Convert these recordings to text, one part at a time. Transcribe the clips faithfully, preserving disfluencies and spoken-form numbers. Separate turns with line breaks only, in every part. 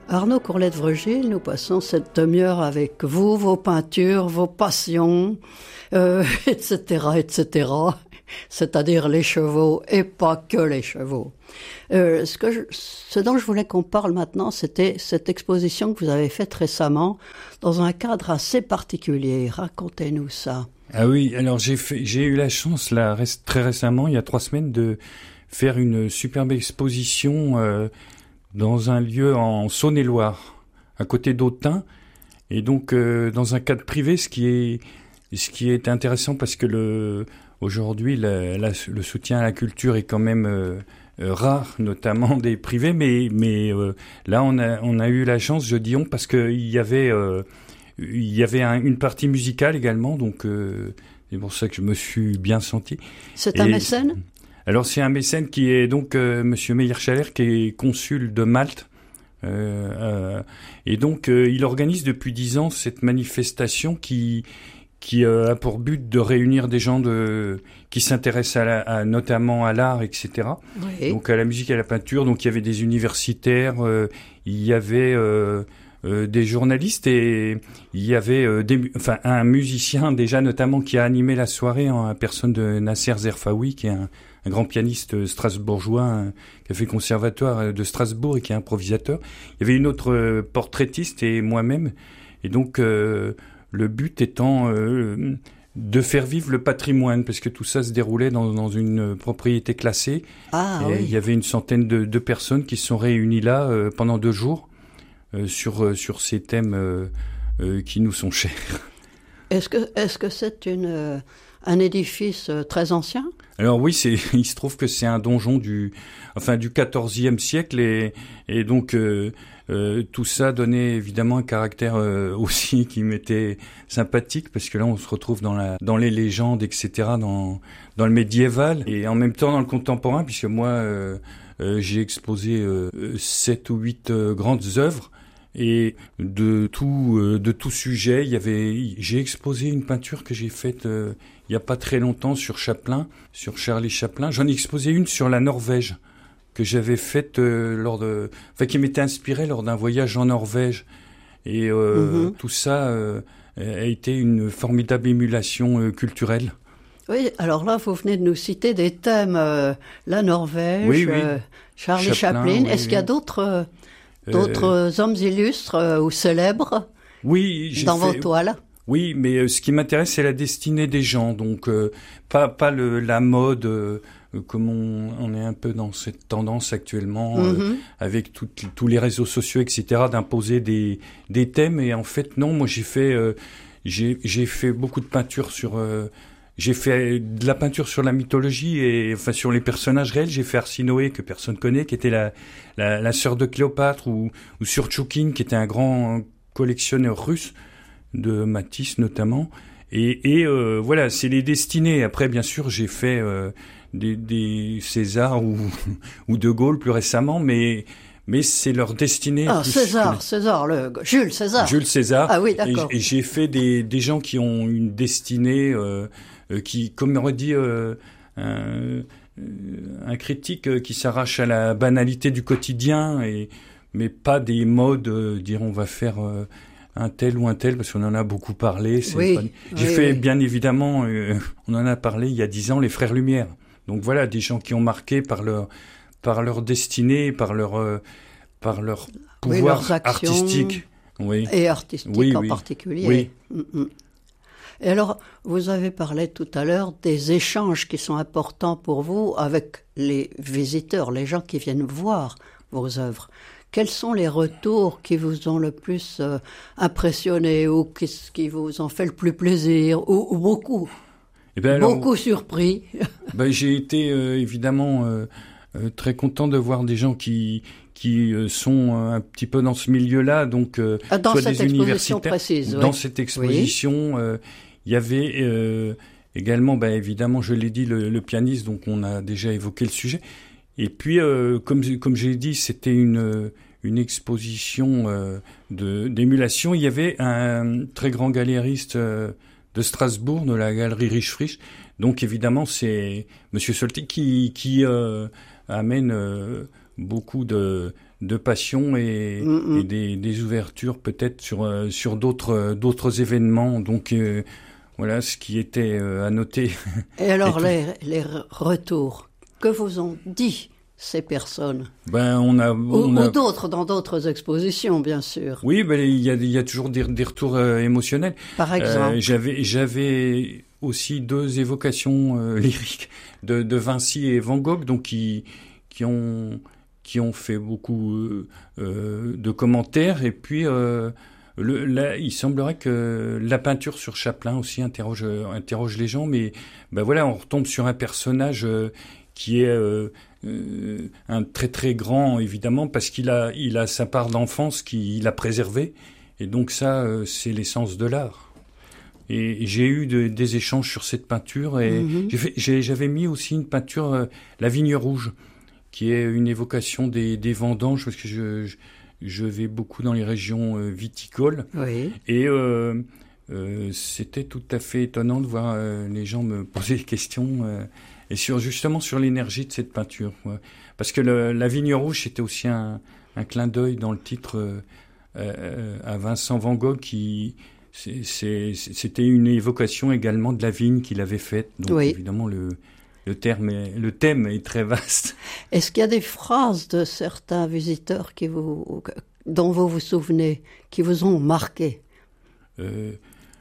Arnaud Courlet-Vrugil, nous passons cette demi-heure avec vous, vos peintures, vos passions, euh, et cetera, et cetera. C'est-à-dire les chevaux et pas que les chevaux. Euh, ce, que je, ce dont je voulais qu'on parle maintenant, c'était cette exposition que vous avez faite récemment dans un cadre assez particulier. Racontez-nous ça.
Ah oui, alors j'ai fait, j'ai eu la chance là très récemment, il y a trois semaines, de faire une superbe exposition euh, dans un lieu en Saône-et-Loire, à côté d'Autun, et donc euh, dans un cadre privé, ce qui est ce qui est intéressant parce que le aujourd'hui la, la, le soutien à la culture est quand même euh, euh, rare, notamment des privés, mais mais euh, là on a on a eu la chance, je dis on, parce que il y avait euh, il y avait un, une partie musicale également, donc euh, c'est pour ça que je me suis bien senti.
C'est
et,
un mécène ?
Alors c'est un mécène qui est donc euh, Monsieur Meyer-Schaller, qui est consul de Malte, euh, euh, et donc euh, il organise depuis dix ans cette manifestation qui qui euh, a pour but de réunir des gens de qui s'intéressent à, la, à notamment à l'art, et cetera.
Oui.
Donc à la musique, à la peinture. Donc il y avait des universitaires, euh, il y avait euh, euh, des journalistes et il y avait euh, des, enfin un musicien déjà notamment qui a animé la soirée en la personne de Nasser Zerfaoui, qui est un un grand pianiste strasbourgeois un, qui a fait le conservatoire de Strasbourg et qui est improvisateur. Il y avait une autre euh, portraitiste et moi-même. Et donc, euh, le but étant euh, de faire vivre le patrimoine, parce que tout ça se déroulait dans, dans une propriété classée.
Ah,
et
oui.
Il y avait une centaine de, de personnes qui se sont réunies là euh, pendant deux jours euh, sur, euh, sur ces thèmes euh, euh, qui nous sont chers.
Est-ce que, est-ce que c'est une... Euh... un édifice très ancien ?
Alors oui, c'est, il se trouve que c'est un donjon du, enfin du quatorzième siècle et, et donc euh, euh, tout ça donnait évidemment un caractère euh, aussi qui m'était sympathique, parce que là on se retrouve dans la, dans les légendes, et cetera, dans dans le médiéval et en même temps dans le contemporain, puisque moi euh, euh, j'ai exposé euh, sept ou huit euh, grandes œuvres. Et de tout euh, de tout sujet, il y avait j'ai exposé une peinture que j'ai faite euh, il y a pas très longtemps sur Chaplin, sur Charlie Chaplin. J'en ai exposé une sur la Norvège que j'avais faite euh, lors de enfin qui m'était inspirée lors d'un voyage en Norvège. Et euh, mm-hmm. tout ça euh, a été une formidable émulation euh, culturelle.
Oui, alors là, vous venez de nous citer des thèmes, euh, la Norvège,
oui, oui.
Euh, Charlie
Chaplin,
Chaplin.
Oui,
Est-ce
oui.
qu'il y a d'autres euh, D'autres euh, hommes illustres euh, ou célèbres
oui, j'ai
dans
fait...
vos toiles ?
Oui, mais euh, ce qui m'intéresse, c'est la destinée des gens. Donc, euh, pas pas le, la mode, euh, comme on, on est un peu dans cette tendance actuellement, mm-hmm. euh, avec tout, tous les réseaux sociaux, et cetera, d'imposer des des thèmes. Et en fait, non, moi j'ai fait euh, j'ai j'ai fait beaucoup de peinture sur euh, J'ai fait de la peinture sur la mythologie et enfin sur les personnages réels. J'ai fait Arsinoé, que personne connaît, qui était la la, la sœur de Cléopâtre, ou, ou sur Tchoukine, qui était un grand collectionneur russe de Matisse notamment. Et, et euh, voilà, c'est les destinées. Après, bien sûr, j'ai fait euh, des, des César ou, ou De Gaulle plus récemment, mais mais c'est leur destinée.
Ah,
plus
César,
que...
César, le Jules César.
Jules César.
Ah oui, d'accord.
Et, et j'ai fait des des gens qui ont une destinée. Euh, qui, comme aurait dit euh, un, un critique, qui s'arrache à la banalité du quotidien, et, mais pas des modes, euh, dire on va faire euh, un tel ou un tel, parce qu'on en a beaucoup parlé. C'est
oui,
pas... J'ai
oui,
fait,
oui.
bien évidemment, euh, on en a parlé il y a dix ans, les Frères Lumière. Donc voilà, des gens qui ont marqué par leur, par leur destinée, par leur, euh, par leur pouvoir
oui,
artistique. Oui.
Et artistique
oui,
en
oui.
particulier.
Oui.
Mm-mm. Et alors, vous avez parlé tout à l'heure des échanges qui sont importants pour vous avec les visiteurs, les gens qui viennent voir vos œuvres. Quels sont les retours qui vous ont le plus euh, impressionné, ou qui, qui vous ont fait le plus plaisir, ou, ou beaucoup,
eh ben alors,
beaucoup surpris?
ben, j'ai été euh, évidemment euh, euh, très content de voir des gens qui qui euh, sont euh, un petit peu dans ce milieu-là, donc euh,
dans
soit
cette
des
exposition
universitaires.
précise,
dans
oui.
cette exposition,
oui.
euh, il y avait euh, également, ben, évidemment, je l'ai dit, le, le pianiste, donc on a déjà évoqué le sujet. Et puis, euh, comme comme j'ai dit, c'était une une exposition euh, de d'émulation. Il y avait un très grand galériste euh, de Strasbourg, de la galerie Riche-Frisch. Donc évidemment, c'est Monsieur Solti qui qui euh, amène euh, beaucoup de de passion et, mmh. et des, des ouvertures peut-être sur euh, sur d'autres euh, d'autres événements. Donc euh, voilà ce qui était euh, à noter.
Et alors et les les retours que vous ont dit ces personnes?
Ben on a on
ou,
a...
ou d'autres dans d'autres expositions bien sûr.
Oui, ben il y a il y a toujours des, des retours euh, émotionnels.
Par exemple.
Euh, j'avais j'avais aussi deux évocations euh, lyriques de de Vinci et Van Gogh, donc qui qui ont qui ont fait beaucoup euh, euh, de commentaires. Et puis, euh, le, là, il semblerait que la peinture sur Chaplin aussi interroge, interroge les gens. Mais ben voilà, on retombe sur un personnage euh, qui est euh, euh, un très très grand, évidemment, parce qu'il a, il a sa part d'enfance qu'il a préservée. Et donc ça, euh, c'est l'essence de l'art. Et j'ai eu de, des échanges sur cette peinture. Et mm-hmm. j'ai fait, j'ai, j'avais mis aussi une peinture, euh, La Vigne Rouge, qui est une évocation des, des vendanges, parce que je, je, je vais beaucoup dans les régions euh, viticoles.
Oui.
Et euh, euh, c'était tout à fait étonnant de voir euh, les gens me poser des questions, euh, et sur, justement sur l'énergie de cette peinture. Ouais. Parce que le, La Vigne Rouge, c'était aussi un, un clin d'œil dans le titre euh, euh, à Vincent Van Gogh, qui c'est, c'est, c'était une évocation également de la vigne qu'il avait faite. Donc
oui.
évidemment, le... Le, terme est, le thème est très vaste.
Est-ce qu'il y a des phrases de certains visiteurs qui vous, dont vous vous souvenez, qui vous ont marqué?
euh,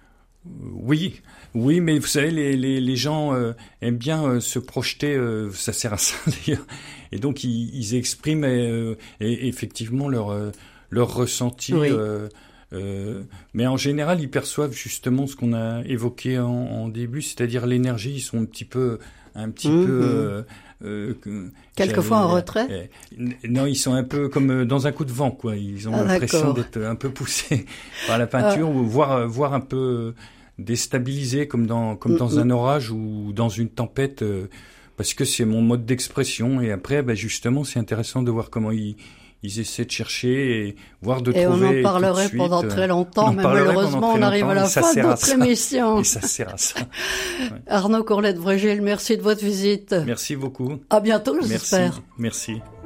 Oui, oui, mais vous savez, les, les, les gens euh, aiment bien euh, se projeter, euh, ça sert à ça d'ailleurs, et donc ils, ils expriment euh, et, effectivement leur, euh, leur ressenti.
Oui.
Euh, Euh, mais en général, ils perçoivent justement ce qu'on a évoqué en, en début, c'est-à-dire l'énergie. Ils sont un petit peu, un petit mmh, peu, euh, euh,
quelquefois en retrait.
Euh, non, ils sont un peu comme dans un coup de vent, quoi. Ils ont ah, l'impression d'être un peu poussés par la peinture, ah. ou voire, voire un peu déstabilisés, comme dans, comme dans mmh, un orage ou dans une tempête, euh, parce que c'est mon mode d'expression. Et après, ben justement, c'est intéressant de voir comment ils Ils essaient de chercher et voir de
et
trouver.
Et on en parlerait
suite,
pendant très longtemps, mais malheureusement, on arrive à la fin de notre émission.
Et ça sert à ça.
Ouais. Arnaud Courlet de Vrégil, merci de votre visite.
Merci beaucoup.
À bientôt, j'espère.
Merci. Merci.